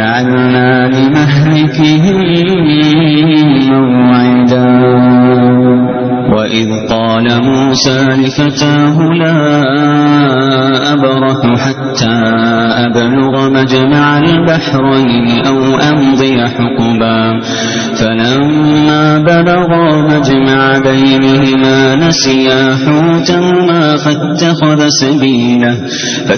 وجعلنا لمهلكهم موعدا وإذ قال موسى لفتاه لا أبرح حتى أبلغ مجمع البحرين أو أمضي حقبا فلما بلغا مجمع بينهما نسيا حوتهما فاتخذ